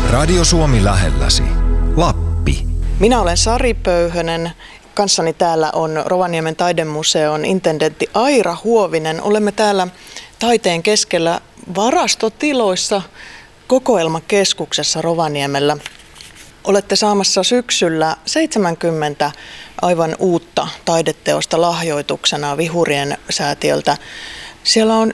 Radio Suomi lähelläsi. Lappi. Minä olen Sari Pöyhönen. Kanssani täällä on Rovaniemen taidemuseon intendentti Aira Huovinen. Olemme täällä taiteen keskellä varastotiloissa kokoelmakeskuksessa Rovaniemellä. Olette saamassa syksyllä 70 aivan uutta taideteosta lahjoituksena Vihurien säätiöltä. Siellä on